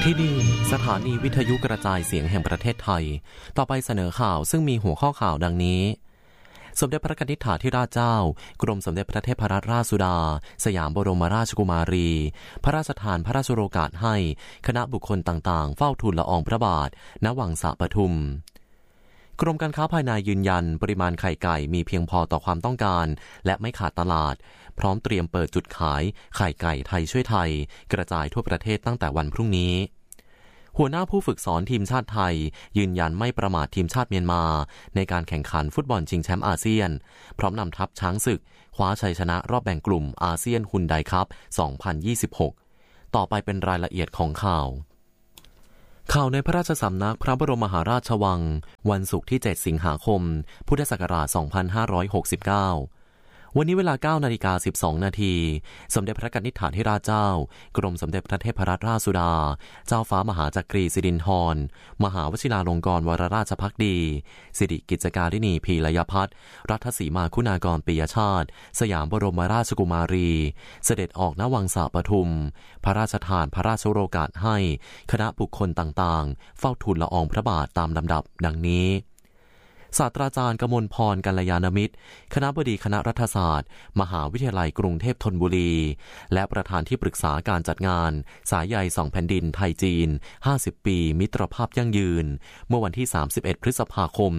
ที่นี่สถานีวิทยุกระจายเสียงแห่งประเทศไทยต่อไปเสนอข่าวซึ่งมีหัวข้อข่าวดังนี้สมเด็จพระนิธิถาธิราชเจ้ากรมสมเด็จพระเทพรัตนราชสุดาสยามบรมราชกุมารีพระราชทานพระราชโองการให้คณะบุคคลต่างๆเฝ้าทูลละอองพระบาทณวังสะปทุมกรมการค้าภายในยืนยันปริมาณไข่ไก่มีเพียงพอต่อความต้องการและไม่ขาดตลาดพร้อมเตรียมเปิดจุดขายไข่ไก่ไทยช่วยไทยกระจายทั่วประเทศตั้งแต่วันพรุ่งนี้หัวหน้าผู้ฝึกสอนทีมชาติไทยยืนยันไม่ประมาททีมชาติเมียนมาในการแข่งขันฟุตบอลชิงแชมป์อาเซียนพร้อมนำทัพช้างศึกคว้าชัยชนะรอบแบ่งกลุ่มอาเซียนฮุนไดคัพ 2026 ต่อไปเป็นรายละเอียดของข่าวในพระราชสำนักพระบรมมหาราชวังวันศุกร์ที่ 7 สิงหาคม พุทธศักราช 2569วันนี้เวลา 9:12 น.สมเด็จพระนิธิถาธิราชเจ้ากรมสมเด็จพระเทพรัตนราชสุดาเจ้าฟ้ามหาจักรีสิรินธรมหาวชิราลงกรณ์วรราชภักดีสิริกิจการิณีพีลยพัฒน์รัฐสีมาคุณากรปิยชาติสยามบรมราชกุมารีเสด็จออกณวังสะปทุมพระราชทานพระราชโองการให้คณะบุคคลต่างๆเฝ้าทูลละอองพระบาทตามลำดับดังนี้ศาสตราจารย์กมลพรกัลยาณมิตรคณบดีคณะรัฐศาสตร์มหาวิทยาลัยกรุงเทพธนบุรีและประธานที่ปรึกษาการจัดงานสายใย2แผ่นดินไทยจีน50ปีมิตรภาพยั่งยืนเมื่อวันที่31พฤษภาคม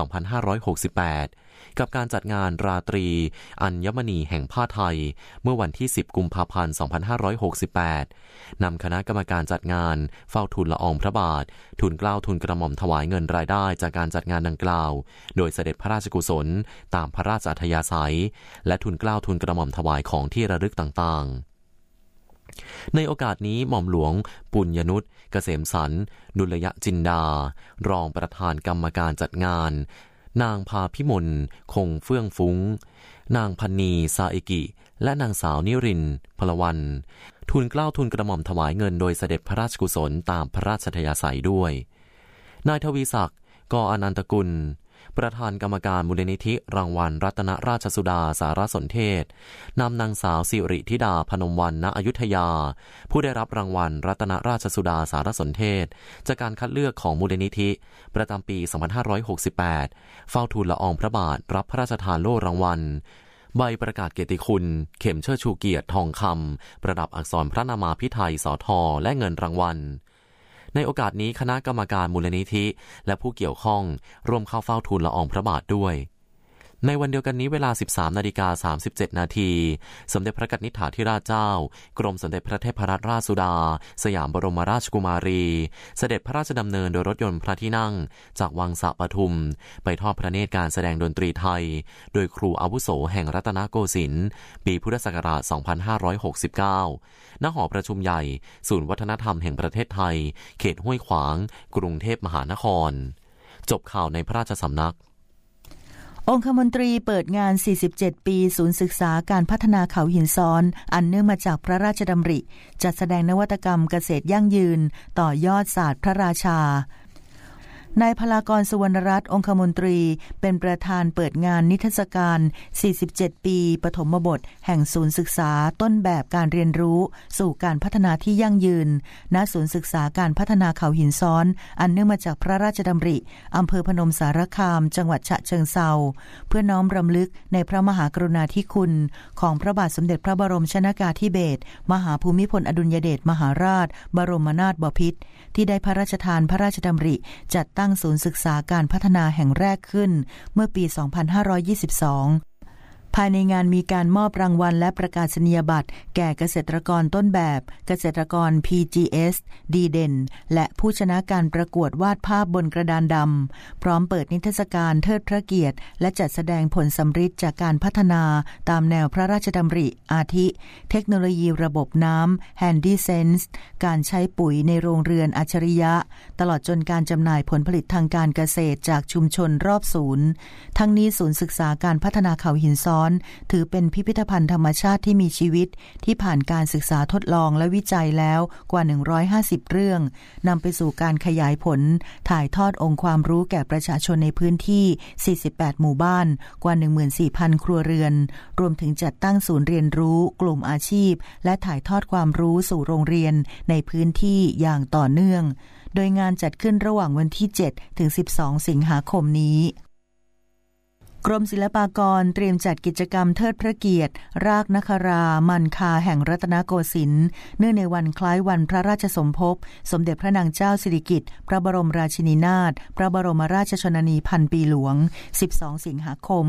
2568กับการจัดงานราตรีอัญมณีแห่งผ้าไทยเมื่อวันที่10กุมภาพันธ์2568นำคณะกรรมการจัดงานเฝ้าทูลละอองพระบาททูลเกล้าทูลกระหม่อมถวายเงินรายได้จากการจัดงานดังกล่าวโดยเสด็จพระราชกุศลตามพระราชอัธยาศัยและทูลเกล้าทูลกระหม่อมถวายของที่ระลึกต่างๆในโอกาสนี้หม่อมหลวงปุญญนุชเกษมสันต์ดุลยจินดารองประธานกรรมการจัดงานนางพาพิมลคงเฟื่องฟุ้งนางพันนีซาเอกิและนางสาวนิรินทร์พลวันทูลเกล้าทูลกระหม่อมถวายเงินโดยเสด็จพระราชกุศลตามพระราชอัธยาศัยด้วยนายทวีศักดิ์ก.อนันตกุลประธานกรรมการมูลนิธิรางวัลรัตนราชสุดาสารสนเทศนำนางสาวสิริธิดาพนมวรรณ ณ อยุธยาผู้ได้รับรางวัลรัตนราชสุดาสารสนเทศจากการคัดเลือกของมูลนิธิประจำปี 2568 เฝ้าทูลละอองพระบาทรับพระราชทานโล่รางวัลใบประกาศเกียรติคุณเข็มเชิดชูเกียรติทองคำประดับอักษรพระนามาภิไธยสท.และเงินรางวัลในโอกาสนี้คณะกรรมการมูลนิธิและผู้เกี่ยวข้องร่วมเข้าเฝ้าทูลละอองพระบาทด้วยในวันเดียวกันนี้เวลา 13:37 น.สมเด็จพระนิธิถาธิราชเจ้ากรมสมเด็จพระเทพรัตนราชสุดาสยามบรมราชกุมารีเสด็จพระราชดำเนินโดยรถยนต์พระที่นั่งจากวังสะปทุมไปทอดพระเนตรการแสดงดนตรีไทยโดยครูอาวุโสแห่งรัตนโกสินทร์ปีพุทธศักราช 2569 ณ หอประชุมใหญ่ศูนย์วัฒนธรรมแห่งประเทศไทยเขตห้วยขวางกรุงเทพมหานครจบข่าวในพระราชสำนักองคมนตรีเปิดงาน47ปีศูนย์ศึกษาการพัฒนาเขาหินซ้อนอันเนื่องมาจากพระราชดำริจัดแสดงนวัตกรรมเกษตรยั่งยืนต่อยอดศาสตร์พระราชานายพลากรสุวรรณรัตน์องคมนตรีเป็นประธานเปิดงานนิทรรศการ47ปีปฐมบทแห่งศูนย์ศึกษาต้นแบบการเรียนรู้สู่การพัฒนาที่ยั่งยืนณศูนย์ศึกษาการพัฒนาเขาหินซ้อนอันเนื่องมาจากพระราชดำริอำเภอพนมสารคามจังหวัดฉะเชิงเทราเพื่อน้อมรำลึกในพระมหากรุณาธิคุณของพระบาทสมเด็จพระบรมชนกาธิเบศรมหาภูมิพลอดุลยเดชมหาราชบรมนาถบพิตรที่ได้พระราชทานพระราชดำริจัดตั้งศูนย์ศึกษาการพัฒนาแห่งแรกขึ้นเมื่อปี 2522 ภายในงานมีการมอบรางวัลและประกาศนียบัตรแก่เกษตรกรต้นแบบเกษตรกร PGS ดีเด่นและผู้ชนะการประกวดวาดภาพบนกระดานดำพร้อมเปิดนิทรรศการเทิดพระเกียรติและจัดแสดงผลสำฤทธิ์จากการพัฒนาตามแนวพระราชดำริอาทิเทคโนโลยีระบบน้ำ Handy Sense การใช้ปุ๋ยในโรงเรือนอัจฉริยะตลอดจนการจำหน่ายผลผลิตทางการเกษตรจากชุมชนรอบศูนย์ทั้งนี้ศูนย์ศึกษาการพัฒนาเขาหินซ้อนอนถือเป็นพิพิธภัณฑ์ธรรมชาติที่มีชีวิตที่ผ่านการศึกษาทดลองและวิจัยแล้วกว่า150เรื่องนำไปสู่การขยายผลถ่ายทอดองค์ความรู้แก่ประชาชนในพื้นที่48หมู่บ้านกว่า 14,000 ครัวเรือนรวมถึงจัดตั้งศูนย์เรียนรู้กลุ่มอาชีพและถ่ายทอดความรู้สู่โรงเรียนในพื้นที่อย่างต่อเนื่องโดยงานจัดขึ้นระหว่างวันที่7ถึง12สิงหาคมนี้กรมศิลปากรเตรียมจัดกิจกรรมเทิดพระเกียรติรากนครามันคาแห่งรัตนโกสินทร์เนื่องในวันคล้ายวันพระราชสมภพสมเด็จพระนางเจ้าสิริกิติ์พระบรมราชินีนาถพระบรมราชชนนีพันปีหลวง12สิงหาคม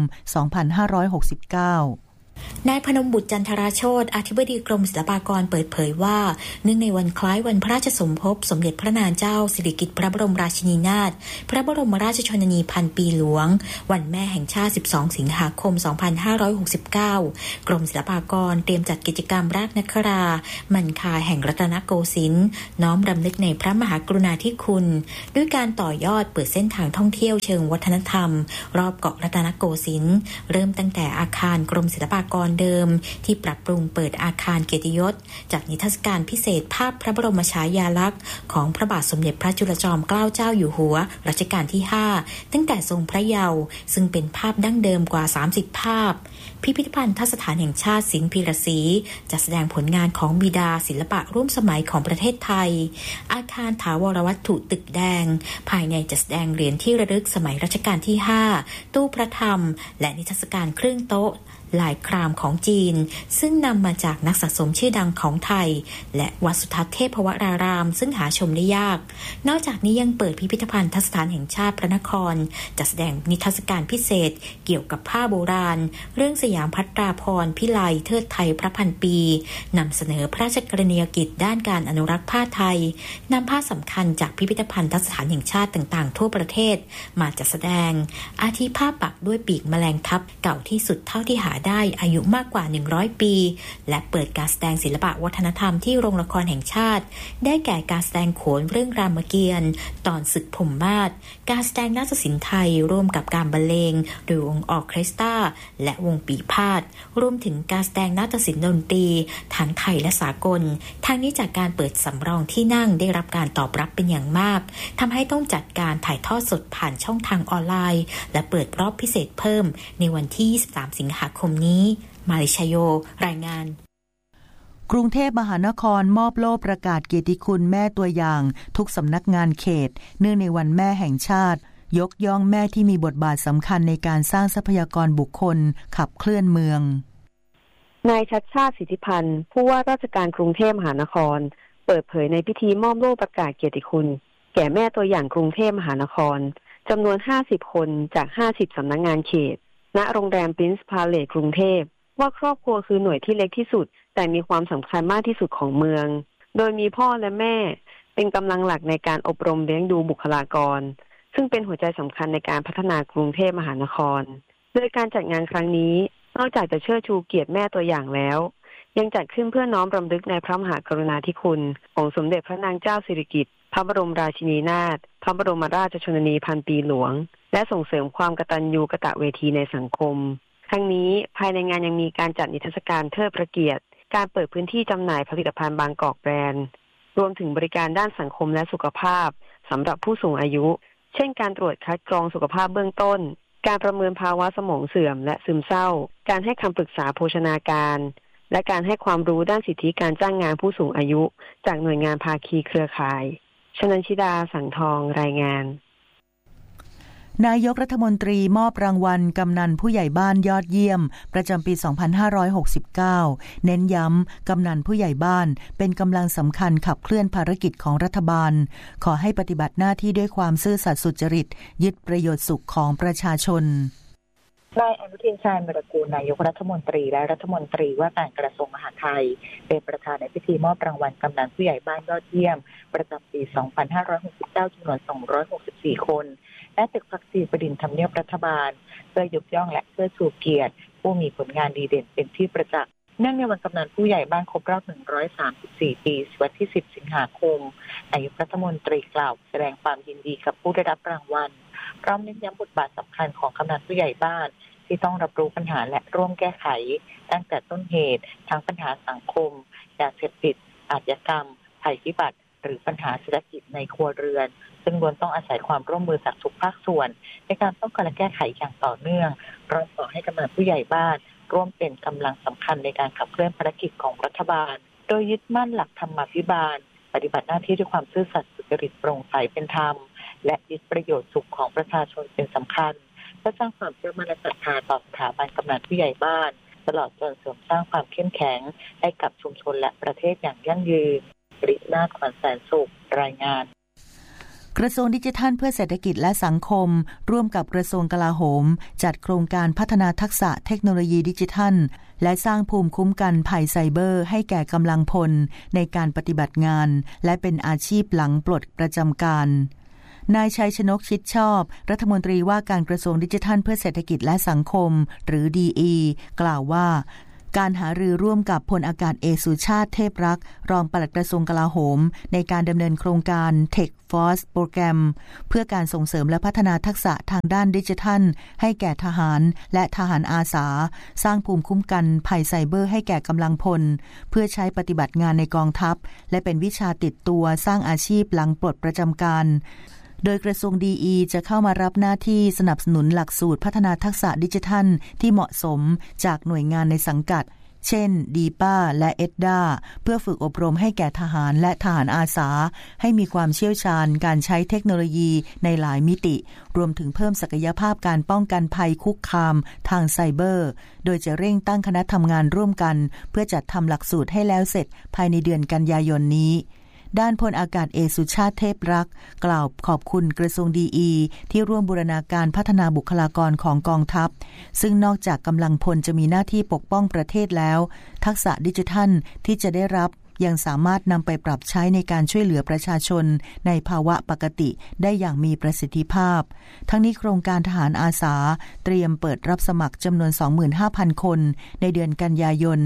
2569 นายพนมบุตรจันทราโชติอธิบดีกรมศิลปากรเปิดเผยว่าเนื่องในวันคล้ายวันพระราชสมภพสมเด็จพระนางเจ้าสิริกิติ์พระบรมราชินีนาถพระบรมราชชนนีพันปีหลวงวันแม่แห่งชาติ12สิงหาคม2569กรมศิลปากรเตรียมจัดกิจกรรมรากนครามันคาแห่งรัตนโกสินทร์น้อมรำลึกในพระมหากรุณาธิคุณด้วยการต่อยอดเปิดเส้นทางท่องเที่ยวเชิงวัฒนธรรมรอบเกาะรัตนโกสินทร์เริ่มตั้งแต่อาคารกรมศิลปากรเดิมที่ปรับปรุงเปิดอาคารเกียรติยศจากนิทรรศการพิเศษภาพพระบรมฉายาลักษณ์ของพระบาทสมเด็จพระจุลจอมเกล้าเจ้าอยู่หัวรัชกาลที่5ตั้งแต่ทรงพระเยาว์ซึ่งเป็นภาพดั้งเดิมกว่า30ภาพพิพิธภัณฑ์ทัศถานแห่งชาติสิงห์พีระศรีจัดแสดงผลงานของบิดาศิลปะร่วมสมัยของประเทศไทยอาคารถาวรวัตถุตึกแดงภายในจัดแสดงเหรียญที่ระลึกสมัยรัชกาลที่5ตู้พระธรรมและนิทรรศการเครื่องโต๊ะลายครามของจีนซึ่งนำมาจากนักสะสมชื่อดังของไทยและวัดสุทัศน์เทพวรารามซึ่งหาชมได้ยากนอกจากนี้ยังเปิดพิพิธภัณฑ์ทัศนแห่งชาติพระนครจัดแสดงนิทรรศการพิเศษเกี่ยวกับผ้าโบราณเรื่องสยามพัตราภรณ์พิไลเทิดไทยพระพันปีนำเสนอพระราชกรณียกิจด้านการอนุรักษ์ผ้าไทยนำผ้าสำคัญจากพิพิธภัณฑ์ทัศนแห่งชาติต่างๆทั่วประเทศมาจัดแสดงอาทิผ้าปักด้วยปีกแมลงทับเก่าที่สุดเท่าที่หาได้อายุมากกว่า100ปีและเปิดการแสดงศิลปะวัฒนธรรมที่โรงละครแห่งชาติได้แก่การแสดงโขนเรื่องรามเกียรติ์ตอนศึกพรหมมาศการแสดงนาฏศิลป์ไทยร่วมกับการบรรเลงโดยวงออร์เคสตราและวงปีพาทย์รวมถึงการแสดงนาฏศิลป์ดนตรีทั้งไทยและสากลทางนี้จากการเปิดสำรองที่นั่งได้รับการตอบรับเป็นอย่างมากทำให้ต้องจัดการถ่ายทอดสดผ่านช่องทางออนไลน์และเปิดรอบพิเศษเพิ่มในวันที่23สิงหาคมนี้มาริชโยรายงานกรุงเทพมหานครมอบโล่ประกาศเกียรติคุณแม่ตัวอย่างทุกสำนักงานเขตเนื่องในวันแม่แห่งชาติยกย่องแม่ที่มีบทบาทสำคัญในการสร้างทรัพยากรบุคคลขับเคลื่อนเมืองนายชัชชาติสิทธิพันธ์ผู้ว่าราชการกรุงเทพมหานครเปิดเผยในพิธีมอบโล่ประกาศเกียรติคุณแก่แม่ตัวอย่างกรุงเทพมหานครจำนวน50คนจาก50สำนักงานเขตณโรงแรม Prince Palace กรุงเทพว่าครอบครัวคือหน่วยที่เล็กที่สุดแต่มีความสำคัญมากที่สุดของเมืองโดยมีพ่อและแม่เป็นกำลังหลักในการอบรมเลี้ยงดูบุคลากรซึ่งเป็นหัวใจสำคัญในการพัฒนากรุงเทพมหานครโดยการจัดงานครั้งนี้นอกจากจะเชิดชูเกียรติแม่ตัวอย่างแล้วยังจัดขึ้นเพื่อน้อมรำลึกในพระมหากรุณาธิคุณของสมเด็จพระนางเจ้าสิริกิติ์พระบรมราชินีนาถพระบรมราชชนนีพันปีหลวงและส่งเสริมความกตัญญูกตเวทีในสังคมทั้งนี้ภายในงานยังมีการจัดนิทรรศการเทิดพระเกียรติการเปิดพื้นที่จำหน่ายผลิตภัณฑ์บางกอกแบรนด์รวมถึงบริการด้านสังคมและสุขภาพสำหรับผู้สูงอายุเช่นการตรวจคัดกรองสุขภาพเบื้องต้นการประเมินภาวะสมองเสื่อมและซึมเศร้าการให้คำปรึกษาโภชนาการและการให้ความรู้ด้านสิทธิการจ้างงานผู้สูงอายุจากหน่วยงานภาคีเครือข่ายชนัญชิดาสังทองรายงานนายกรัฐมนตรีมอบรางวัลกำนันผู้ใหญ่บ้านยอดเยี่ยมประจำปี 2569 เน้นย้ำกำนันผู้ใหญ่บ้านเป็นกำลังสำคัญขับเคลื่อนภารกิจของรัฐบาลขอให้ปฏิบัติหน้าที่ด้วยความซื่อสัตย์สุจริตยึดประโยชน์สุขของประชาชนนายอนุทินชาญวิรากูลนายกรัฐมนตรีและรัฐมนตรีว่าการกระทรวงมหาดไทยเป็นประธานในพิธีมอบรางวัลกำนันผู้ใหญ่บ้านยอดเยี่ยมประจำปี 2569 จำนวน 264 คนและตึกพักดีประดิษฐ์ทำเนียบรัฐบาลเพื่อยกย่องและเพื่อชูเกียรติผู้มีผลงานดีเด่นเป็นที่ประจักษ์เนื่องในวันกำนันผู้ใหญ่บ้านครบรอบ134 ปีวันที่ 10 สิงหาคมนายกรัฐมนตรีกล่าวแสดงความยินดีกับผู้ได้รับรางวัลพร้อมเน้นย้ำบทบาทสำคัญของกำนันผู้ใหญ่บ้านทที่ต้องรับรู้ปัญหาและร่วมแก้ไขตั้งแต่ต้นเหตุทั้งปัญหาสังคมยาเสพติดอาชญากรรมภัยพิบัติหรือปัญหาเศรษฐกิจในครัวเรือนซึ่งล้วนต้องอาศัยความร่วมมือจากทุกภาคส่วนในการป้องกันและแก้ไขอย่างต่อเนื่องพร้อมขอให้กำนันผู้ใหญ่บ้านร่วมเป็นกำลังสำคัญในการขับเคลื่อนภารกิจของรัฐบาลโดยยึดมั่นหลักธรรมาภิบาลปฏิบัติหน้าที่ด้วยความซื่อสัตย์สุจริตโปร่งใสเป็นธรรมและยึดประโยชน์สุขของประชาชนเป็นสำคัญเพื่อสร้างความเชื่อมั่นและศรัทธาต่อสถาบันกำนันผู้ใหญ่บ้านตลอดจนเสริมสร้างความเข้มแข็งให้กับชุมชนและประเทศอย่างยั่งยืนรินาถ ขวัญแสนสุขรายงานกระทรวงดิจิทัลเพื่อเศรษฐกิจและสังคมร่วมกับกระทรวงกลาโหมจัดโครงการพัฒนาทักษะเทคโนโลยีดิจิทัลและสร้างภูมิคุ้มกันภัยไซเบอร์ให้แก่กำลังพลในการปฏิบัติงานและเป็นอาชีพหลังปลดประจำการนายชัยชนกชิดชอบรัฐมนตรีว่าการกระทรวงดิจิทัลเพื่อเศรษฐกิจและสังคมหรือ DE กล่าวว่าการหารือร่วมกับพลอากาศเอกสุชาติเทพรักษ์รองปลัดกระทรวงกลาโหมในการดำเนินโครงการ Tech Force โปรแกรมเพื่อการส่งเสริมและพัฒนาทักษะทางด้านดิจิทัลให้แก่ทหารและทหารอาสาสร้างภูมิคุ้มกันภัยไซเบอร์ให้แก่กำลังพลเพื่อใช้ปฏิบัติงานในกองทัพและเป็นวิชาติดตัวสร้างอาชีพหลังปลดประจำการโดยกระทรวง DE จะเข้ามารับหน้าที่สนับสนุนหลักสูตรพัฒนาทักษะดิจิทัลที่เหมาะสมจากหน่วยงานในสังกัดเช่น DPA และ EDDA เพื่อฝึกอบรมให้แก่ทหารและทหารอาสาให้มีความเชี่ยวชาญการใช้เทคโนโลยีในหลายมิติรวมถึงเพิ่มศักยภาพการป้องกันภัยคุกคามทางไซเบอร์โดยจะเร่งตั้งคณะทำงานร่วมกันเพื่อจัดทำหลักสูตรให้แล้วเสร็จภายในเดือนกันยายนนี้ด้านพลอากาศเอกสุชาติเทพรักษ์กล่าวขอบคุณกระทรวง DE ที่ร่วมบูรณาการพัฒนาบุคลากรของกองทัพซึ่งนอกจากกำลังพลจะมีหน้าที่ปกป้องประเทศแล้วทักษะดิจิทัลที่จะได้รับยังสามารถนำไปปรับใช้ในการช่วยเหลือประชาชนในภาวะปกติได้อย่างมีประสิทธิภาพทั้งนี้โครงการทหารอาสาเตรียมเปิดรับสมัครจำนวน 25,000 คนในเดือนกันยายน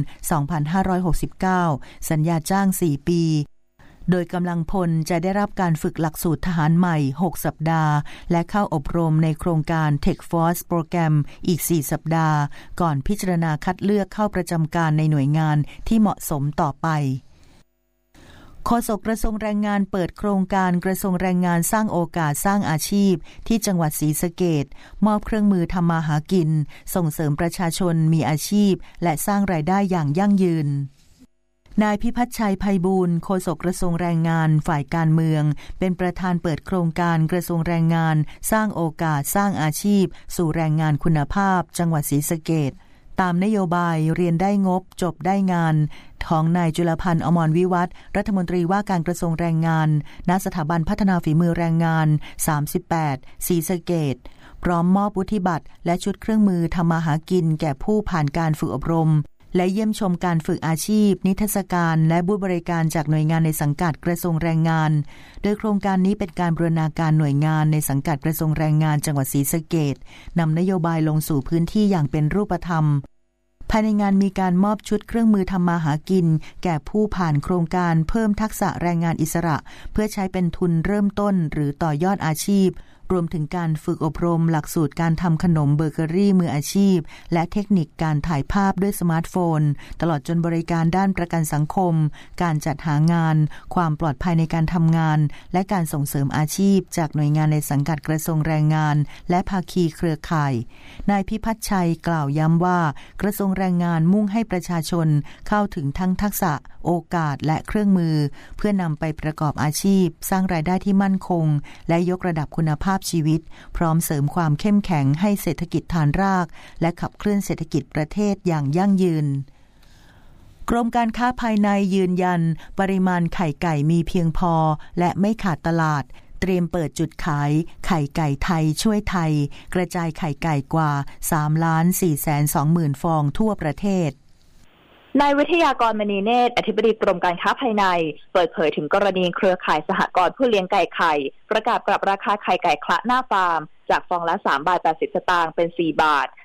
2569 สัญญาจ้าง 4 ปีโดยกำลังพลจะได้รับการฝึกหลักสูตรทหารใหม่ 6 สัปดาห์และเข้าอบรมในโครงการ Tech Force โปรแกรมอีก 4 สัปดาห์ก่อนพิจารณาคัดเลือกเข้าประจำการในหน่วยงานที่เหมาะสมต่อไปโฆษกกระทรวงแรงงานเปิดโครงการกระทรวงแรงงานสร้างโอกาสสร้างอาชีพที่จังหวัดศรีสะเกษมอบเครื่องมือทำมาหากินส่งเสริมประชาชนมีอาชีพและสร้างรายได้อย่างยั่งยืนนายพิพัฒน์ชัยไพบูลย์โฆษกกระทรวงแรงงานฝ่ายการเมืองเป็นประธานเปิดโครงการกระทรวงแรงงานสร้างโอกาสสร้างอาชีพสู่แรงงานคุณภาพจังหวัดศรีสะเกษตามนโยบายเรียนได้งบจบได้งานของนายจุลพันธ์อมรวิวัฒน์รัฐมนตรีว่าการกระทรวงแรงงานณสถาบันพัฒนาฝีมือแรงงาน38ศรีสะเกษพร้อมมอบวุฒิบัตรและชุดเครื่องมือทำมาหากินแก่ผู้ผ่านการฝึกอบรมและเยี่ยมชมการฝึกอาชีพนิทรรศการและบูธบริการจากหน่วยงานในสังกัดกระทรวงแรงงานโดยโครงการนี้เป็นการบูรณาการหน่วยงานในสังกัดกระทรวงแรงงานจังหวัดศรีสะเกษนำนโยบายลงสู่พื้นที่อย่างเป็นรูปธรรมภายในงานมีการมอบชุดเครื่องมือทำมาหากินแก่ผู้ผ่านโครงการเพิ่มทักษะแรงงานอิสระเพื่อใช้เป็นทุนเริ่มต้นหรือต่อยอดอาชีพรวมถึงการฝึกอบรมหลักสูตรการทำขนมเบเกอรี่มืออาชีพและเทคนิคการถ่ายภาพด้วยสมาร์ทโฟนตลอดจนบริการด้านประกันสังคมการจัดหางานความปลอดภัยในการทำงานและการส่งเสริมอาชีพจากหน่วยงานในสังกัดกระทรวงแรงงานและภาคีเครือข่ายนายพิพัฒน์ชัยกล่าวย้ำว่ากระทรวงแรงงานมุ่งให้ประชาชนเข้าถึงทั้งทักษะโอกาสและเครื่องมือเพื่อนำไปประกอบอาชีพสร้างรายได้ที่มั่นคงและยกระดับคุณภาพชีวิตพร้อมเสริมความเข้มแข็งให้เศรษฐกิจฐานรากและขับเคลื่อนเศรษฐกิจประเทศอย่างยั่งยืนกรมการค้าภายในยืนยันปริมาณไข่ไก่มีเพียงพอและไม่ขาดตลาดเตรียมเปิดจุดขายไข่ไก่ไทยช่วยไทยกระจายไข่ไก่กว่า 3,420,000 ฟองทั่วประเทศนายวิทยากรมณีเนตรอธิบดีกรมการค้าภายในเปิดเผยถึงกรณีเครือข่ายสหกรณ์ผู้เลี้ยงไก่ไข่ประกาศปรับราคาไข่ไก่คละหน้าฟาร์มจากฟองละ3.80 บาทเป็น4 บาท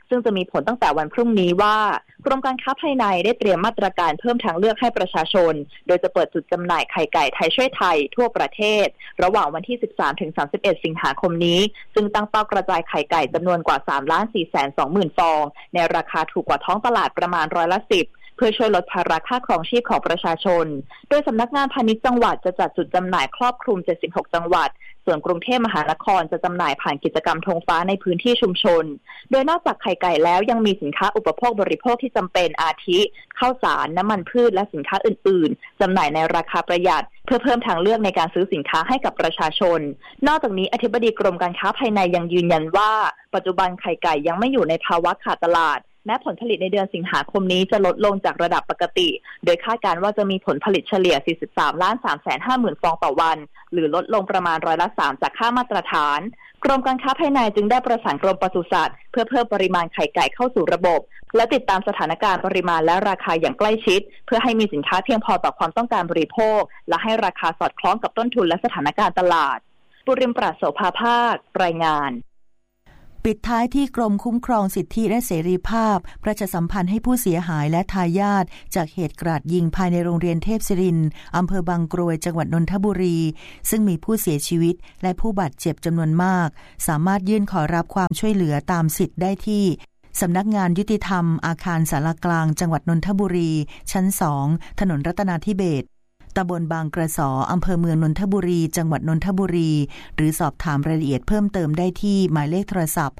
ซึ่งจะมีผลตั้งแต่วันพรุ่งนี้ว่ากรมการค้าภายในได้เตรียมมาตรการเพิ่มทางเลือกให้ประชาชนโดยจะเปิดจุดจำหน่ายไข่ไก่ไทยช่วยไทยทั่วประเทศระหว่างวันที่ 13-31 สิงหาคมนี้ซึ่งตั้งเป้ากระจายไข่ไก่จำนวนกว่า 3,420,000 ฟองในราคาถูกกว่าท้องตลาดประมาณ10%เพื่อช่วยลดภาระค่าครองชีพของประชาชนโดยสำนักงานพาณิชย์จังหวัดจะจัดจุดจำหน่ายครอบคลุม76จังหวัดส่วนกรุงเทพมหานครจะจำหน่ายผ่านกิจกรรมธงฟ้าในพื้นที่ชุมชนโดยนอกจากไข่ไก่แล้วยังมีสินค้าอุปโภคบริโภคที่จำเป็นอาทิข้าวสารน้ำมันพืชและสินค้าอื่นๆจำหน่ายในราคาประหยัดเพื่อเพิ่มทางเลือกในการซื้อสินค้าให้กับประชาชนนอกจากนี้อธิบดีกรมการค้าภายในยังยืนยันว่าปัจจุบันไข่ไก่ยังไม่อยู่ในภาวะขาดตลาดแม้ผลผลิตในเดือนสิงหาคมนี้จะลดลงจากระดับปกติโดยคาดการณ์ว่าจะมีผลผลิตเฉลี่ย 43,350,000 ฟองต่อวันหรือลดลงประมาณ3%จากค่ามาตรฐานกรมการค้าภายในจึงได้ประสานกรมปศุสัตว์เพื่อเพิ่มปริมาณไข่ไก่เข้าสู่ระบบและติดตามสถานการณ์ปริมาณและราคาอย่างใกล้ชิดเพื่อให้มีสินค้าเพียงพอต่อความต้องการบริโภคและให้ราคาสอดคล้องกับต้นทุนและสถานการณ์ตลาดปุริมปราศโสภาภาครายงานปิดท้ายที่กรมคุ้มครองสิทธิและเสรีภาพประชาสัมพันธ์ให้ผู้เสียหายและทายาทจากเหตุกราดยิงภายในโรงเรียนเทพศิรินทร์อำเภอบางกรวยจังหวัดนนทบุรีซึ่งมีผู้เสียชีวิตและผู้บาดเจ็บจำนวนมากสามารถยื่นขอรับความช่วยเหลือตามสิทธิ์ได้ที่สำนักงานยุติธรรมอาคารศาลากลางจังหวัดนนทบุรีชั้น2ถนนรัตนาธิเบศรตำบลบางกระสออำเภอเมืองนนทบุรีจังหวัดนนทบุรีหรือสอบถามรายละเอียดเพิ่มเติมได้ที่หมายเลขโทรศัพท์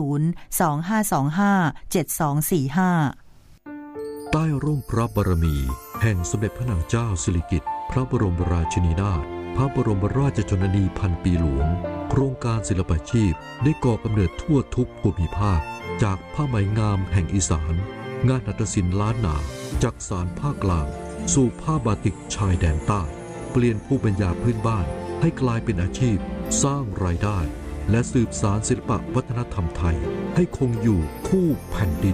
025257245ใต้ร่มพระบารมีแห่งสมเด็จพระนางเจ้าสิริกิติ์พระบรมราชินีนาถพระบรมราชชนนีพันปีหลวงโครงการศิลปาชีพได้ก่อกำเนิดทั่วทุกภูมิภาคจากผ้าไหมงามแห่งอีสานงานหัตถศิลป์ล้านนาจักสานภาคกลางสู่ผ้าบาติกชายแดนใต้เปลี่ยนภูมิปัญญาพื้นบ้านให้กลายเป็นอาชีพสร้างรายได้และสืบสานศิลปวัฒนธรรมไทยให้คงอยู่คู่แผ่นดิน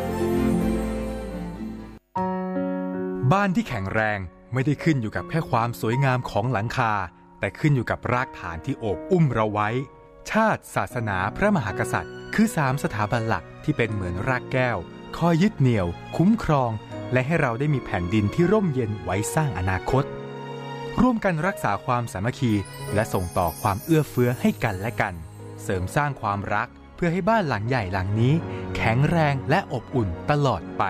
บ้านที่แข็งแรงไม่ได้ขึ้นอยู่กับแค่ความสวยงามของหลังคาแต่ขึ้นอยู่กับรากฐานที่โอบอุ้มเราไว้ชาติศาสนาพระมหากษัตริย์คือ3สถาบันหลักที่เป็นเหมือนรากแก้วคอยยึดเหนี่ยวคุ้มครองและให้เราได้มีแผ่นดินที่ร่มเย็นไว้สร้างอนาคตร่วมกันรักษาความสามัคคีและส่งต่อความเอื้อเฟื้อให้กันและกันเสริมสร้างความรักเพื่อให้บ้านหลังใหญ่หลังนี้แข็งแรงและอบอุ่นตลอดไป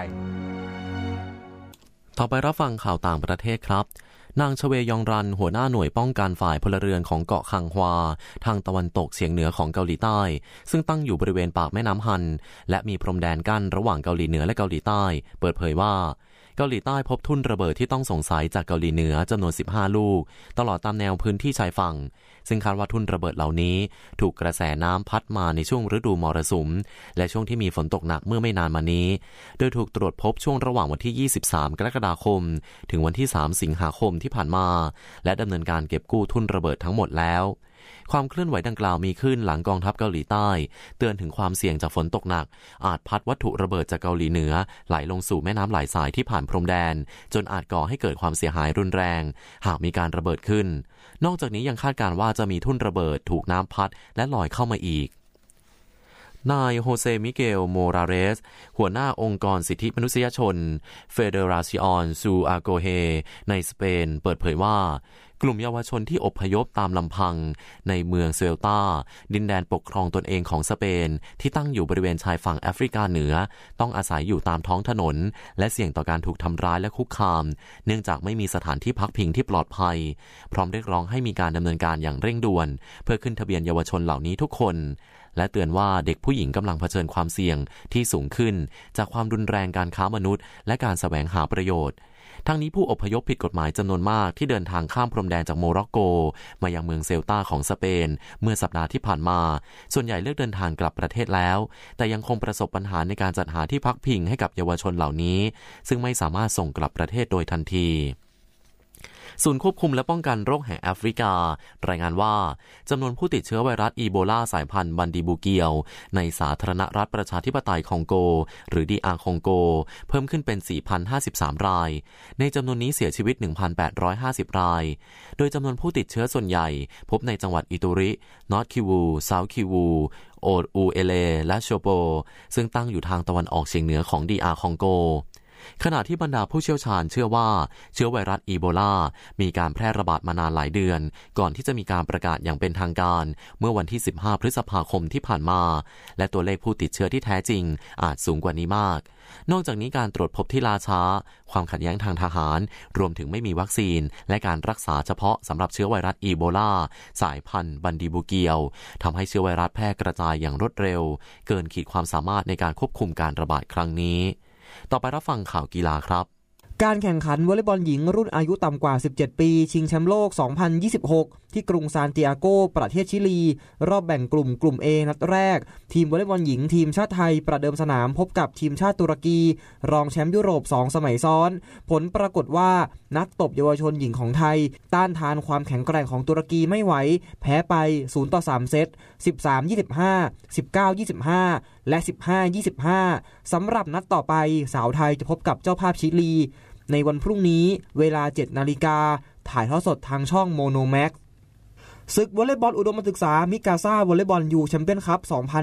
ต่อไปรับฟังข่าวต่างประเทศครับนางชเวยองรันหัวหน้าหน่วยป้องกันฝ่ายพลเรือนของเกาะคังฮวาทางตะวันตกเฉียงเหนือของเกาหลีใต้ซึ่งตั้งอยู่บริเวณปากแม่น้ำฮันและมีพรมแดนกั้นระหว่างเกาหลีเหนือและเกาหลีใต้เปิดเผยว่าเกาหลีใต้พบทุ่นระเบิดที่ต้องสงสัยจากเกาหลีเหนือจำนวน15ลูกตลอดตามแนวพื้นที่ชายฝั่งซึ่งคาดว่าทุ่นระเบิดเหล่านี้ถูกกระแสน้ำพัดมาในช่วงฤดูมรสุมและช่วงที่มีฝนตกหนักเมื่อไม่นานมานี้โดยถูกตรวจพบช่วงระหว่างวันที่23กรกฎาคมถึงวันที่3สิงหาคมที่ผ่านมาและดำเนินการเก็บกู้ทุ่นระเบิดทั้งหมดแล้วความเคลื่อนไหวดังกล่าวมีขึ้นหลังกองทัพเกาหลีใต้เตือนถึงความเสี่ยงจากฝนตกหนักอาจพัดวัตถุระเบิดจากเกาหลีเหนือไหลลงสู่แม่น้ำหลายสายที่ผ่านพรมแดนจนอาจก่อให้เกิดความเสียหายรุนแรงหากมีการระเบิดขึ้นนอกจากนี้ยังคาดการณ์ว่าจะมีทุ่นระเบิดถูกน้ำพัดและลอยเข้ามาอีกนายโฮเซมิเกลโมราเรสหัวหน้าองค์กรสิทธิมนุษยชนเฟเดราซิออนซูอาโกเฮในสเปนเปิดเผยว่ากลุ่มเยาวชนที่อพยพตามลำพังในเมืองเซลตาดินแดนปกครองตนเองของสเปนที่ตั้งอยู่บริเวณชายฝั่งแอฟริกาเหนือต้องอาศัยอยู่ตามท้องถนนและเสี่ยงต่อการถูกทำร้ายและคุกคามเนื่องจากไม่มีสถานที่พักพิงที่ปลอดภัยพร้อมเรียกร้องให้มีการดำเนินการอย่างเร่งด่วนเพื่อขึ้นทะเบียนเยาวชนเหล่านี้ทุกคนและเตือนว่าเด็กผู้หญิงกำลังเผชิญความเสี่ยงที่สูงขึ้นจากความรุนแรงการค้ามนุษย์และการแสวงหาประโยชน์ทั้งนี้ผู้อพยพผิดกฎหมายจำนวนมากที่เดินทางข้ามพรมแดนจากโมร็อกโกมายังเมืองเซลตาของสเปนเมื่อสัปดาห์ที่ผ่านมาส่วนใหญ่เลือกเดินทางกลับประเทศแล้วแต่ยังคงประสบปัญหาในการจัดหาที่พักพิงให้กับเยาวชนเหล่านี้ซึ่งไม่สามารถส่งกลับประเทศโดยทันทีศูนย์ควบคุมและป้องกันโรคแห่งแอฟริการายงานว่าจำนวนผู้ติดเชื้อไวรัสอีโบลาสายพันธุ์บันดีบูเกียวในสาธารณรัฐประชาธิปไตยคองโกหรือ DR คองโกเพิ่มขึ้นเป็น 4,053 รายในจำนวนนี้เสียชีวิต 1,850 รายโดยจำนวนผู้ติดเชื้อส่วนใหญ่พบในจังหวัดอิตูรินอร์ทคิวูเซาท์คิวูโออูเอเลและโชโปซึ่งตั้งอยู่ทางตะวันออกเฉียงเหนือของ DR คองโกขณะที่บรรดาผู้เชี่ยวชาญเชื่อว่าเชื้อไวรัสอีโบลามีการแพร่ระบาดมานานหลายเดือนก่อนที่จะมีการประกาศอย่างเป็นทางการเมื่อวันที่15พฤษภาคมที่ผ่านมาและตัวเลขผู้ติดเชื้อที่แท้จริงอาจสูงกว่านี้มากนอกจากนี้การตรวจพบที่ล่าช้าความขัดแย้งทางทหารรวมถึงไม่มีวัคซีนและการรักษาเฉพาะสำหรับเชื้อไวรัสอีโบลาสายพันธุ์บันดีบูเกียวทำให้เชื้อไวรัสแพร่กระจายอย่างรวดเร็วเกินขีดความสามารถในการควบคุมการระบาดครั้งนี้ต่อไปรับฟังข่าวกีฬาครับการแข่งขันวอลเลย์บอลหญิงรุ่นอายุต่ำกว่า17ปีชิงแชมป์โลก2026ที่กรุงซานติอาโกประเทศชิลีรอบแบ่งกลุ่ม A นัดแรกทีมวอลเลย์บอลหญิงทีมชาติไทยประเดิมสนามพบกับทีมชาติตุรกีรองแชมป์ยุโรป2สมัยซ้อนผลปรากฏว่านักตบเยาวชนหญิงของไทยต้านทานความแข็งแกร่งของตุรกีไม่ไหวแพ้ไป0-3 เซต 13-25 19-25 และ 15-25 สำหรับนัดต่อไปสาวไทยจะพบกับเจ้าภาพชิลีในวันพรุ่งนี้เวลา 7 นาฬิกาถ่ายทอดสดทางช่องโมโนแม็กซ์ศึกวอลเลย์บอลอุดมศึกษามิกาซ่าวอลเลย์บอลยูแชมเปี้ยนคัพ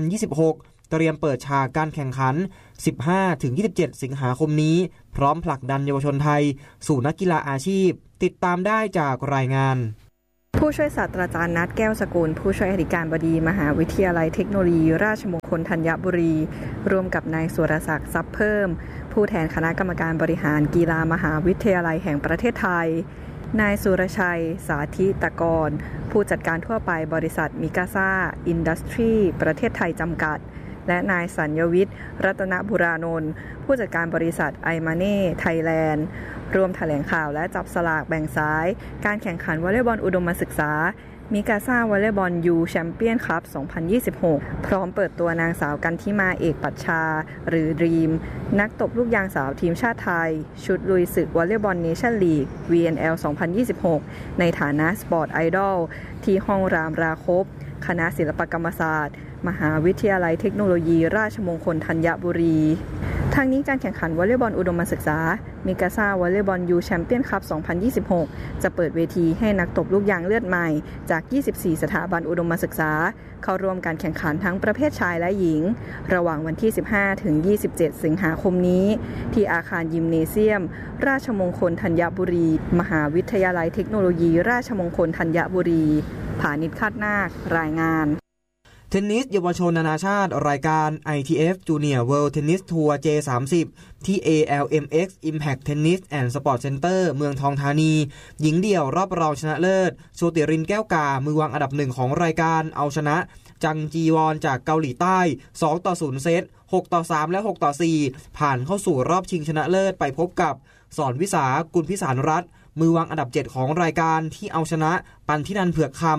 2026เตรียมเปิดฉากการแข่งขัน 15-27 สิงหาคมนี้พร้อมผลักดันเยาวชนไทยสู่นักกีฬาอาชีพติดตามได้จากรายงานผู้ช่วยศาสตราจารย์นัทแก้วสกุลผู้ช่วยอธิการบดีมหาวิทยาลัยเทคโนโลยีราชมงคลธัญบุรีร่วมกับนายสุรศักดิ์ทรัพย์เพิ่มผู้แทนคณะกรรมการบริหารกีฬามหาวิทยาลัยแห่งประเทศไทยนายสุรชัยสาธิตกรผู้จัดการทั่วไปบริษัทมิกาซ่าอินดัสทรีประเทศไทยจำกัดและนายสัญญวิทย์รัตนบุรานนท์ผู้จัดการบริษัทไอมาเน่ไทยแลนด์รวมแถลงข่าวและจับสลากแบ่งสายการแข่งขันวอลเลย์บอลอุดมศึกษามิกาซ่าวอลเลย์บอลยูแชมเปี้ยนคัพ2026พร้อมเปิดตัวนางสาวกันทิมาเอกปัชชาหรือดรีมนักตบลูกยางสาวทีมชาติไทยชุดลุยศึกวอลเลย์บอลเนชั่นลีก VNL 2026ในฐานะสปอร์ตไอดอลที่ห้องรามราคบคณะศิลปกรรมศาสตร์มหาวิทยาลัยเทคโนโลยีราชมงคลธัญบุรีทางนี้การแข่งขันวอลเลย์บอลอุดมศึกษามิกาซ่าวอลเลย์บอลยูแชมเปี้ยนคัพ2026จะเปิดเวทีให้นักตบลูกยางเลือดใหม่จาก24สถาบันอุดมศึกษาเข้าร่วมการแข่งขันทั้งประเภทชายและหญิงระหว่างวันที่15ถึง27สิงหาคมนี้ที่อาคารยิมเนเซียมราชมงคลธัญบุรีมหาวิทยาลัยเทคโนโลยีราชมงคลธัญบุรีผานิชคาดนาครายงานเทนนิสเยาวชนนานาชาติรายการ ITF Junior World Tennis Tour J30 ที่ ALMX Impact Tennis and Sport Center เมืองทองธานีหญิงเดี่ยวรอบรองชนะเลิศโชติรินแก้วกามือวางอันดับ1ของรายการเอาชนะจังจีวอนจากเกาหลีใต้ 2-0 เซต 6-3 และ 6-4 ผ่านเข้าสู่รอบชิงชนะเลิศไปพบกับสอนวิสากุลพิสารรัตน์มือวางอันดับ7ของรายการที่เอาชนะปันธินันท์เผือกคำ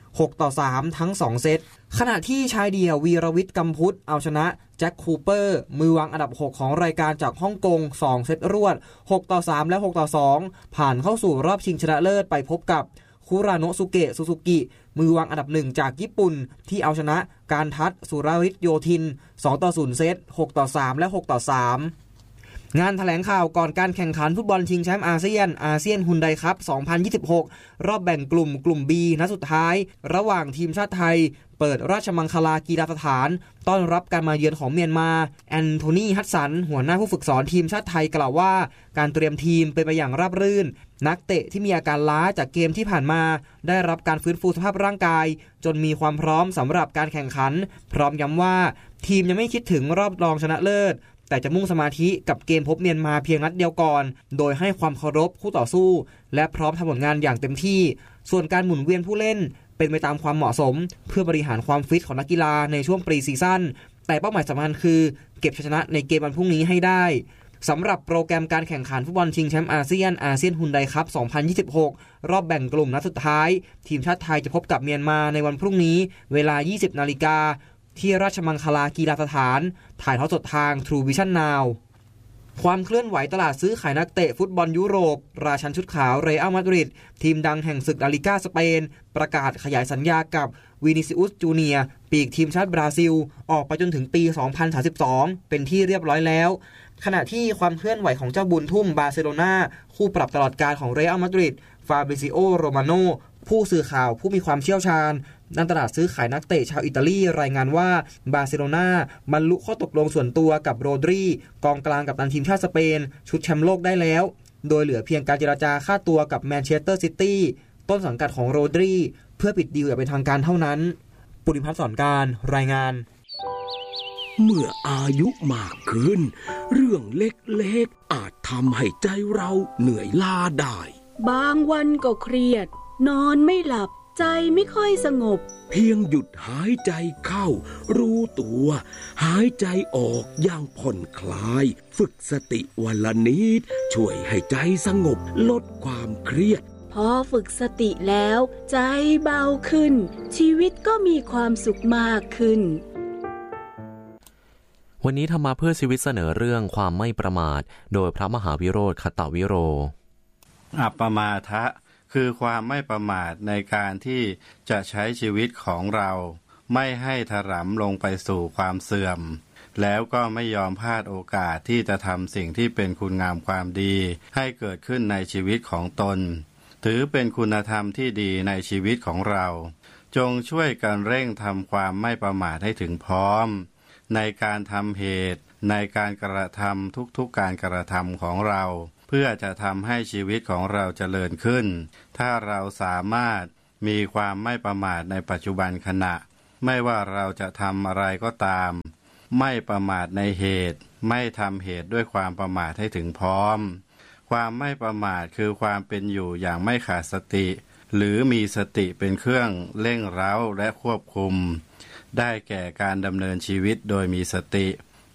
6-3 ทั้ง2เซตขณะที่ชายเดี่ยววีรวิทย์กำพุทธเอาชนะแจ็คคูเปอร์มือวางอันดับ6ของรายการจากฮ่องกง2เซตรวด 6-3 และ 6-2 ผ่านเข้าสู่รอบชิงชนะเลิศไปพบกับคุราโนะสุเกะซูซูกิมือวางอันดับ1จากญี่ปุ่นที่เอาชนะการทัศน์สุรฤทธิ์โยธิน 2-0 เซต 6-3 และ 6-3งานแถลงข่าวก่อนการแข่งขันฟุตบอลชิงแชมป์อาเซียนฮุนไดคัพ2026รอบแบ่งกลุ่ม B นัดสุดท้ายระหว่างทีมชาติไทยเปิดราชมังคลากีฬาสถานต้อนรับการมาเยือนของเมียนมาแอนโทนีฮัตสันหัวหน้าผู้ฝึกสอนทีมชาติไทยกล่าวว่าการเตรียมทีมเป็นไปอย่างราบรื่นนักเตะที่มีอาการล้าจากเกมที่ผ่านมาได้รับการฟื้นฟูสภาพร่างกายจนมีความพร้อมสำหรับการแข่งขันพร้อมย้ำว่าทีมยังไม่คิดถึงรอบรองชนะเลิศแต่จะมุ่งสมาธิกับเกมพบเมียนมาเพียงนัดเดียวก่อนโดยให้ความเคารพคู่ต่อสู้และพร้อมทำผลงานอย่างเต็มที่ส่วนการหมุนเวียนผู้เล่นเป็นไปตามความเหมาะสมเพื่อบริหารความฟิตของนักกีฬาในช่วงปรีซีซั่นแต่เป้าหมายสำคัญคือเก็บชัยชนะในเกมวันพรุ่งนี้ให้ได้สำหรับโปรแกรมการแข่งขันฟุตบอลชิงแชมป์อาเซียนฮุนไดคัพ2026รอบแบ่งกลุ่มนัดสุดท้ายทีมชาติไทยจะพบกับเมียนมาในวันพรุ่งนี้เวลา 20:00 น.ที่ราชมังคลากีฬาสถานถ่ายทอดสดทาง True Vision Now ความเคลื่อนไหวตลาดซื้อขายนักเตะฟุตบอลยุโรปราชันชุดขาวเรอัลมาดริดทีมดังแห่งศึกลาลิก้าสเปนประกาศขยายสัญญากับวินิซิอุสจูเนียร์ปีกทีมชาติบราซิลออกไปจนถึงปี 2032 เป็นที่เรียบร้อยแล้วขณะที่ความเคลื่อนไหวของเจ้าบุญทุ่มบาร์เซโลนาคู่ปรับตลอดกาลของเรอัลมาดริดฟาบริซิโอโรมาโนผู้สื่อข่าวผู้มีความเชี่ยวชาญด้านตลาดซื้อขายนักเตะชาวอิตาลีรายงานว่าบาร์เซโลนาบรรลุข้อตกลงส่วนตัวกับโรดรีกองกลางกัปตันทีมชาติสเปนชุดแชมป์โลกได้แล้วโดยเหลือเพียงการเจรจาค่าตัวกับแมนเชสเตอร์ซิตี้ต้นสังกัดของโรดรีเพื่อปิดดีลอย่างเป็นทางการเท่านั้นปุริพัฒน์สอนการรายงานเมื่ออายุมากขึ้นเรื่องเล็กๆอาจทำให้ใจเราเหนื่อยล้าได้บางวันก็เครียดนอนไม่หลับใจไม่ค่อยสงบเพียงหยุดหายใจเข้ารู้ตัวหายใจออกอย่างผ่อนคลายฝึกสติวันละนิดช่วยให้ใจสงบลดความเครียดพอฝึกสติแล้วใจเบาขึ้นชีวิตก็มีความสุขมากขึ้นวันนี้ธรรมะเพื่อชีวิตเสนอเรื่องความไม่ประมาทโดยพระมหาวิโรจน์ คตวิโรอัปปมาทะคือความไม่ประมาทในการที่จะใช้ชีวิตของเราไม่ให้ถลำลงไปสู่ความเสื่อมแล้วก็ไม่ยอมพลาดโอกาสที่จะทำสิ่งที่เป็นคุณงามความดีให้เกิดขึ้นในชีวิตของตนถือเป็นคุณธรรมที่ดีในชีวิตของเราจงช่วยกันเร่งทำความไม่ประมาทให้ถึงพร้อมในการทำเหตุในการกระทำทุกๆการกระทำของเราเพื่อจะทำให้ชีวิตของเราเจริญขึ้นถ้าเราสามารถมีความไม่ประมาทในปัจจุบันขณะไม่ว่าเราจะทำอะไรก็ตามไม่ประมาทในเหตุไม่ทำเหตุด้วยความประมาทให้ถึงพร้อมความไม่ประมาทคือความเป็นอยู่อย่างไม่ขาดสติหรือมีสติเป็นเครื่องเร่งเร้าและควบคุมได้แก่การดำเนินชีวิตโดยมีสติ